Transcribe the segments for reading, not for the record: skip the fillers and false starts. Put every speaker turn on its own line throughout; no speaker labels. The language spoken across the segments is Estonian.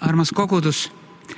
Armas kogudus,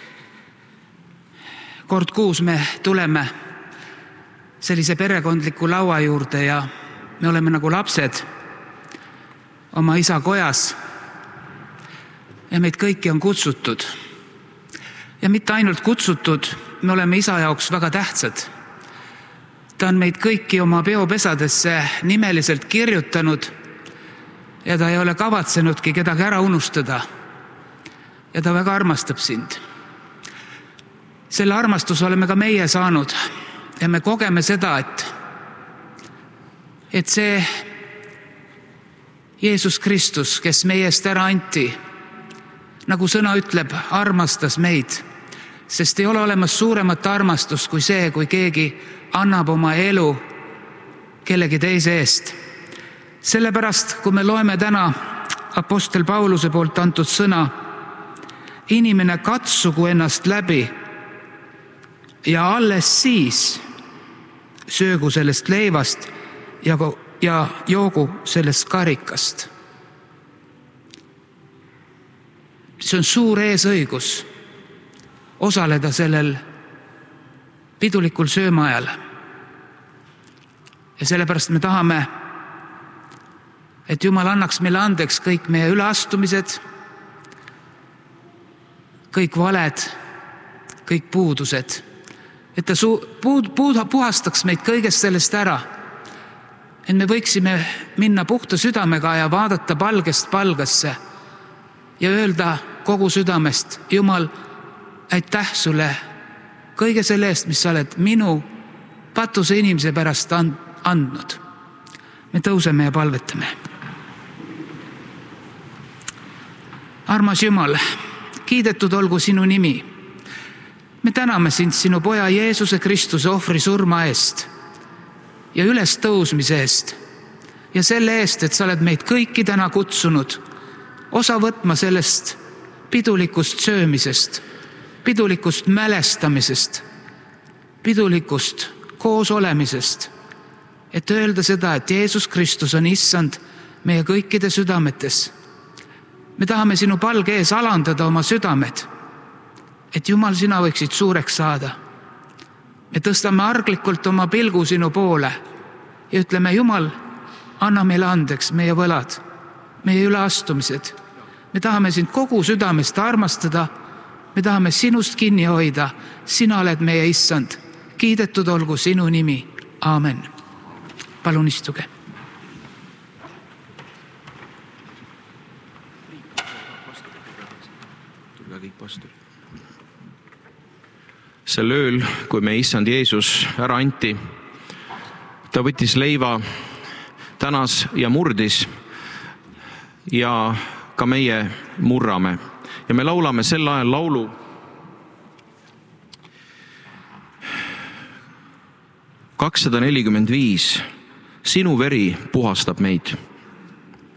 kord kuus me tuleme sellise perekondliku laua juurde ja me oleme nagu lapsed oma isa kojas ja meid kõiki on kutsutud. Ja mitte ainult kutsutud, me oleme isa jaoks väga tähtsad. Ta on meid kõiki oma peopesadesse nimeliselt kirjutanud ja ta ei ole kavatsenudki kedagi ära unustada. Ja ta väga armastab sind. Selle armastuse oleme ka meie saanud ja me kogeme seda, et see Jeesus Kristus, kes meie eest ära anti, nagu sõna ütleb, armastas meid, sest ei ole olemas suuremat armastust kui see, kui keegi annab oma elu kellegi teise eest. Sellepärast, kui me loeme täna apostel Pauluse poolt antud sõna, inimene katsugu ennast läbi ja alles siis söögu sellest leivast ja joogu sellest karikast. See on suur eesõigus osaleda sellel pidulikul söömaajal. Ja sellepärast me tahame, et Jumal annaks meile andeks kõik meie üleastumised, kõik valed, kõik puudused, et ta puhastaks meid kõigest sellest ära, et me võiksime minna puhta südamega ja vaadata palgest palgasse ja öelda kogu südamest, Jumal, aitäh sulle kõige selle eest, mis sa oled minu patuse inimese pärast andnud. Me tõuseme ja palvetame. Armas Jumal, kiidetud olgu sinu nimi. Me täname sind sinu poja Jeesuse Kristuse ohvri surma eest ja üles tõusmise eest ja selle eest, et sa oled meid kõiki täna kutsunud osa võtma sellest pidulikust söömisest, pidulikust mälestamisest, pidulikust koos olemisest, et öelda seda, et Jeesus Kristus on issand meie kõikide südametes. Me tahame sinu palge ees alandada oma südamed, et Jumal, sina võiksid suureks saada. Me tõstame arglikult oma pilgu sinu poole ja ütleme, Jumal, anna meile andeks meie võlad, meie üleastumised. Me tahame sind kogu südamest armastada, me tahame sinust kinni hoida, sina oled meie issand. Kiidetud olgu sinu nimi. Aamen. Palun istuge.
Sel ööl, kui me issand Jeesus ära anti, ta võttis leiva, tänas ja murdis ja ka meie murrame. Ja me laulame sel ajal laulu (245). Sinu veri puhastab meid.